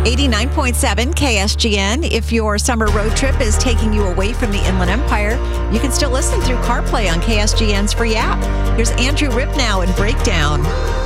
89.7 KSGN. If your summer road trip is taking you away from the Inland Empire, you can still listen through CarPlay on KSGN's free app. Here's Andrew Ripnow and Breakdown.